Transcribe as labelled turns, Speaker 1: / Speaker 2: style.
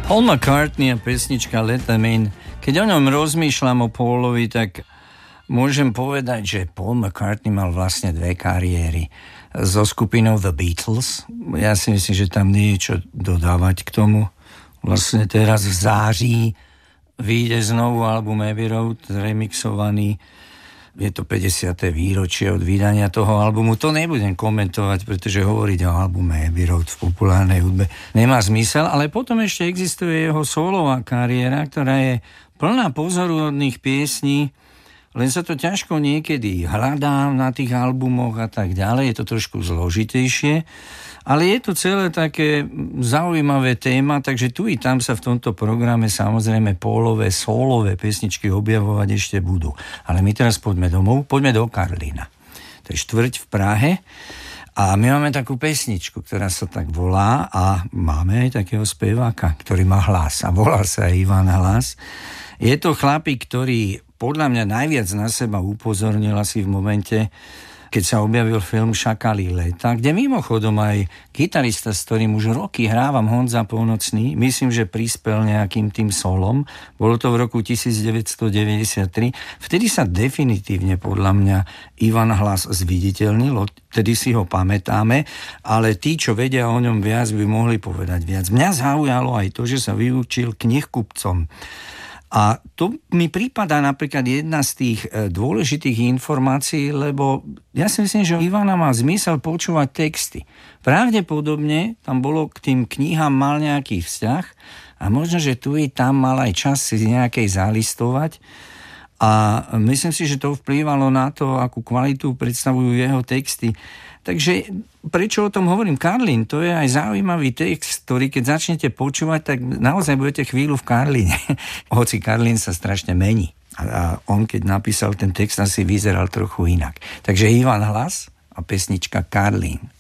Speaker 1: Paul McCartney a pesnička Let Them In. Keď o ňom rozmýšľam o Paulovi, tak môžem povedať, že Paul McCartney mal vlastne dve kariéry. So skupinou The Beatles. Ja si myslím, že tam nie je čo dodávať k tomu. Vlastne teraz v září vyjde znovu album Abbey Road, remixovaný. Je to 50. výročie od vydania toho albumu. To nebudem komentovať, pretože hovoriť o albume Abbey Road v populárnej hudbe nemá zmysel, ale potom ešte existuje jeho solová kariéra, ktorá je plná pozoruhodných piesní, len sa to ťažko niekedy hľadá na tých albumoch a tak ďalej, je to trošku zložitejšie, ale je to celé také zaujímavé téma, takže tu i tam sa v tomto programe samozrejme Paulové solové pesničky objavovať ešte budú. Ale my teraz poďme domov, poďme do Karlína. To je štvrť v Prahe a my máme takú pesničku, ktorá sa tak volá a máme aj takého speváka, ktorý má hlas a volá sa Ivan Hlas. Je to chlapík, ktorý podľa mňa najviac na seba upozornil asi v momente, keď sa objavil film Šakalí leta, kde mimochodom aj gitarista, s ktorým už roky hrávam, Honza Polnocný, myslím, že prispel nejakým tým solom. Bolo to v roku 1993. Vtedy sa definitívne podľa mňa Ivan Hlas zviditeľnil, vtedy si ho pamätáme, ale tí, čo vedia o ňom viac, by mohli povedať viac. Mňa zaujalo aj to, že sa vyučil knihkupcom. A to mi prípada napríklad jedna z tých dôležitých informácií, lebo ja si myslím, že Ivana má zmysel počúvať texty. Pravdepodobne tam bolo k tým knihám mal nejaký vzťah a možno, že tu i tam mal aj čas si nejakej zalistovať. A myslím si, že to vplývalo na to, akú kvalitu predstavujú jeho texty. Takže prečo o tom hovorím? Karlín, to je aj zaujímavý text, ktorý keď začnete počúvať, tak naozaj budete chvíľu v Karlíne. Hoci Karlín sa strašne mení. A on, keď napísal ten text, asi vyzeral trochu inak. Takže Ivan Hlas a pesnička Karlín.